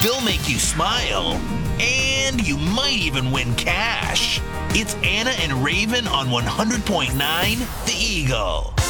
They'll make you smile, and you might even win cash. It's Anna and Raven on 100.9 The Eagle.